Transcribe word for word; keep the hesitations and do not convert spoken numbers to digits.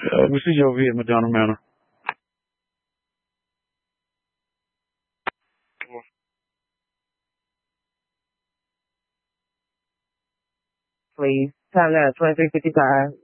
Uh, we see you over here, Madonna Manor. Please. Time now, twenty-three fifty-five.